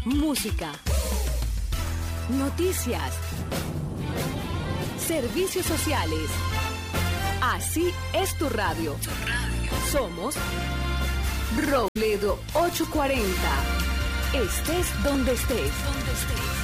música, noticias, servicios sociales. Así es tu radio. Somos Robledo 840. Estés donde estés.